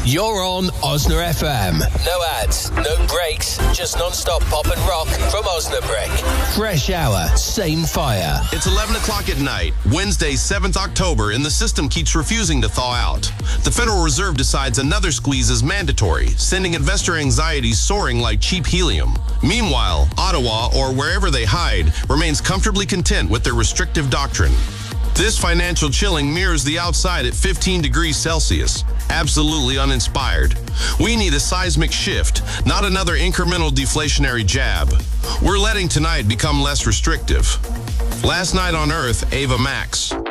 You're on Osna FM. No ads, no breaks, just non-stop pop and rock from Osnabrück. Fresh hour, same fire. It's 11 o'clock at night, Wednesday, 7th October, and the system keeps refusing to thaw out. The Federal Reserve decides another squeeze is mandatory, sending investor anxiety soaring like cheap helium. Meanwhile, Ottawa, or wherever they hide, remains comfortably content with their restrictive doctrine. This financial chilling mirrors the outside at 15 degrees Celsius. Absolutely uninspired. We need a seismic shift, not another incremental deflationary jab. We're letting tonight become less restrictive. Last night on Earth, Ava Max.